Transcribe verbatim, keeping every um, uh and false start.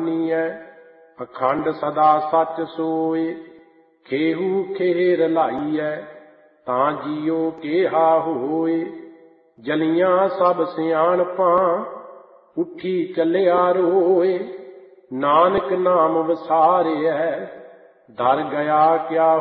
ਜਾਨੀਐ। ਅਖੰਡ ਸਦਾ ਸੱਚ ਸੋਏ ਖੇਹੂ ਖੇਰ ਲਾਈਐ। ਤਾਂ ਜੀਉ ਕੇਹਾ ਹੋਏ ਜਲੀਆਂ ਸਭ ਸਿਆਣਪਾਂ। ਉੱਠੀ ਚੱਲਿਆ ਰੋਏ ਨਾਨਕ ਨਾਮ ਵਸਾਰਿਐ। ਦਰ ਗਿਆ ਕਿਆ